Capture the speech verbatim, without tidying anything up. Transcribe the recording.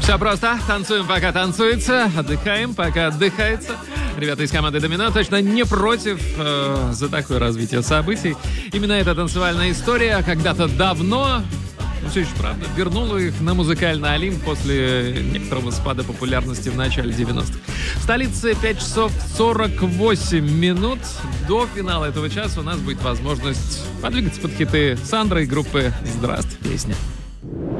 Все просто. Танцуем, пока танцуется. Отдыхаем, пока отдыхается. Ребята из команды «Домино» точно не против э, за такое развитие событий. Именно эта танцевальная история когда-то давно, ну все еще правда, вернула их на музыкальный Олимп после некоторого спада популярности в начале девяностых. В столице пять часов сорок восемь минут. До финала этого часа у нас будет возможность подвигаться под хиты Сандра и группы «Здравствуй, песня».